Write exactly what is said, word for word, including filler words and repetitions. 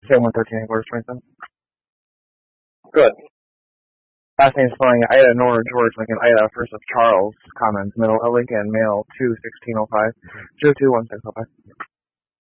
Same one thirteen headquarters twenty-seven. Good. Last name spelling Ida, Nora, George, Lincoln, Ida, first of Charles, comments, middle, Lincoln, male, two sixteen oh five, zero two one six oh five.